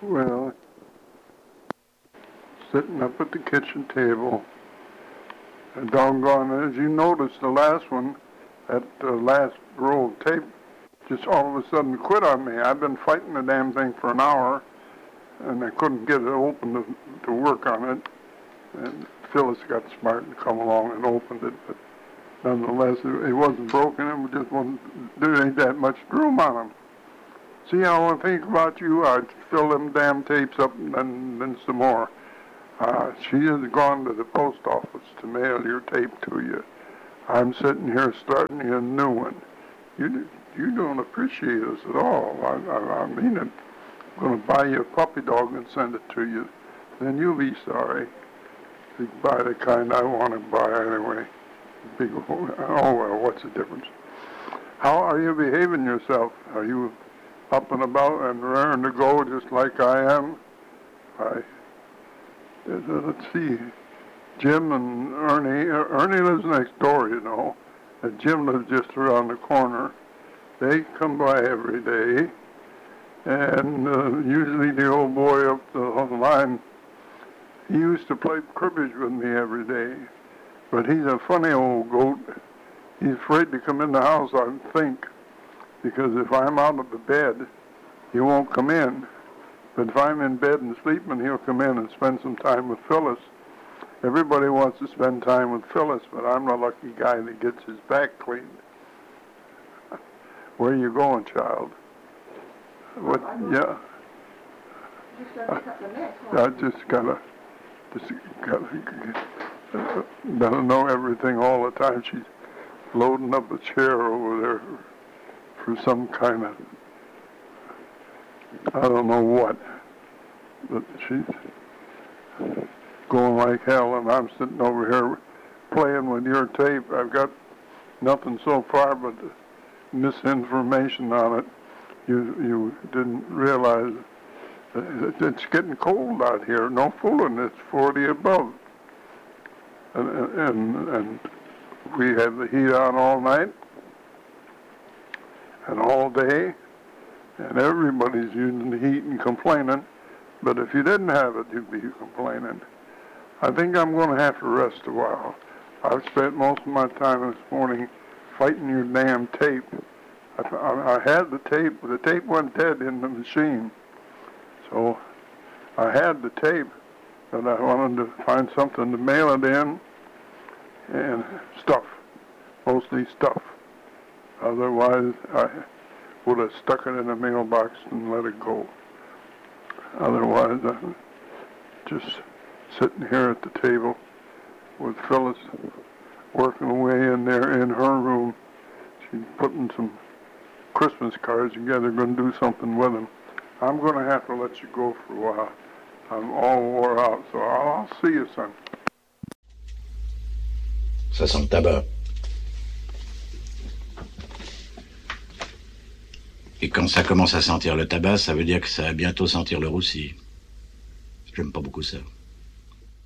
Well, sitting up at the kitchen table, and doggone, as you noticed, the last one, that last roll of tape, just all of a sudden quit on me. I've been fighting the damn thing for an hour, and I couldn't get it open to work on it. And Phyllis got smart and come along and opened it, but nonetheless, it wasn't broken. It just wasn't, there ain't that much room on them. See how I think about you? I'd fill them damn tapes up and then some more. She has gone to the post office to mail your tape to you. I'm sitting here starting you a new one. You don't appreciate us at all. I mean it. I'm going to buy you a puppy dog and send it to you. Then you'll be sorry. You buy the kind I want to buy anyway. Oh, well, what's the difference? How are you behaving yourself? Are you up and about and raring to go just like I am? Let's see. Jim and Ernie. Ernie lives next door, you know. And Jim lives just around the corner. They come by every day. And usually the old boy up the line, he used to play cribbage with me every day. But he's a funny old goat. He's afraid to come in the house, I think, because if I'm out of the bed, he won't come in. But if I'm in bed and sleeping, he'll come in and spend some time with Phyllis. Everybody wants to spend time with Phyllis, but I'm the lucky guy that gets his back cleaned. Where are you going, child? What? Yeah. I just gotta doesn't know everything all the time. She's loading up a chair over there for some kind of, I don't know what, but she's going like hell, and I'm sitting over here playing with your tape. I've got nothing so far but misinformation on it. You didn't realize it's getting cold out here. No fooling, it's 40 above. And we have the heat on all night and all day, and everybody's using the heat and complaining. But if you didn't have it, you'd be complaining. I think I'm going to have to rest a while. I've spent most of my time this morning fighting your damn tape. I had the tape. The tape went dead in the machine. So I had the tape, but I wanted to find something to mail it in, and stuff, mostly stuff. Otherwise, I would have stuck it in a mailbox and let it go. Otherwise, I'm just sitting here at the table with Phyllis working away in there in her room. She's putting some Christmas cards together, going to do something with them. I'm going to have to let you go for a while. I'm all wore out, so I'll see you, son. Ça sent le tabac. Et quand ça commence à sentir le tabac, ça veut dire que ça va bientôt sentir le roussi. J'aime pas beaucoup ça.